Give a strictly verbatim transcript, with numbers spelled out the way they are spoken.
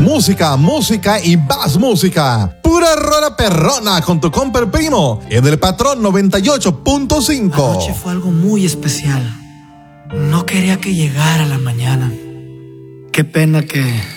Música, música y más música. Pura rola perrona con tu compa el primo en el Patrón noventa y ocho punto cinco. Anoche fue algo muy especial. No quería que llegara la mañana. Qué pena que